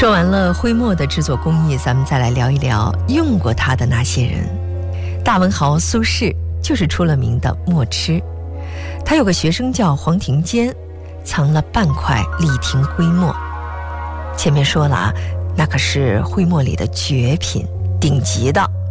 说完了徽墨的制作工艺，咱们再来聊一聊用过它的那些人。大文豪苏轼就是出了名的墨痴，他有个学生叫黄庭坚，藏了半块李廷徽墨。前面说了啊，那可是徽墨里的绝品，顶级的。